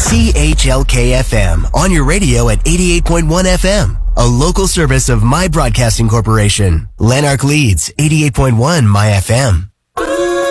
CHLK-FM, on your radio at 88.1 FM. A local service of My Broadcasting Corporation. Lanark Leeds, 88.1 My FM.